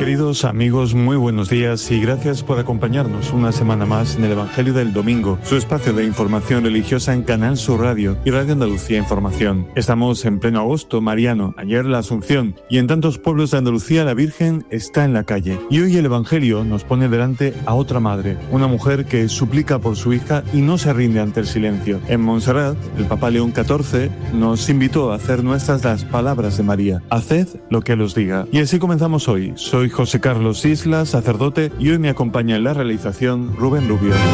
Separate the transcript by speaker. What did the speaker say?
Speaker 1: Queridos amigos, muy buenos días y gracias por acompañarnos una semana más en el Evangelio del Domingo, su espacio de información religiosa en Canal Sur Radio y Radio Andalucía Información. Estamos en pleno agosto mariano, ayer la Asunción, y en tantos pueblos de Andalucía la Virgen está en la calle. Y hoy el Evangelio nos pone delante a otra madre, una mujer que suplica por su hija y no se rinde ante el silencio. En Montserrat, el Papa León XIV nos invitó a hacer nuestras las palabras de María: haced lo que Él os diga. Y así comenzamos hoy. Soy José Carlos Isla, sacerdote, y hoy me acompaña en la realización Rubén Rubio.